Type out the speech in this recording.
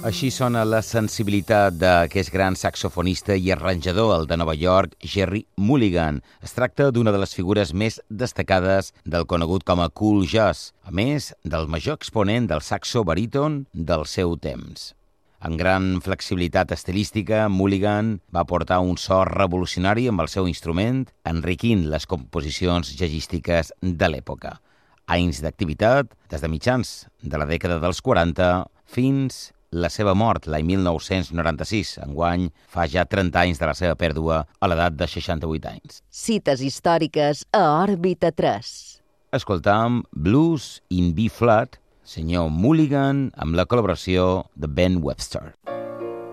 Així sona la sensibilitat d'aquest gran saxofonista i arranjador, el de Nova York, Gerry Mulligan. Es tracta d'una de les figures més destacades del conegut com a cool jazz, a més del major exponent del saxo baríton del seu temps. Amb gran flexibilitat estilística, Mulligan va portar un so revolucionari amb el seu instrument, enriquint les composicions jazzístiques de l'època. Anys d'activitat des de mitjans de la dècada dels 40 fins la seva mort l'any 1996. Enguany fa ja 30 anys de la seva pèrdua a l'edat de 68 anys. Cites històriques a Òrbita 3. Escoltam Blues in B-Flat, senyor Mulligan, amb la col·laboració de Ben Webster.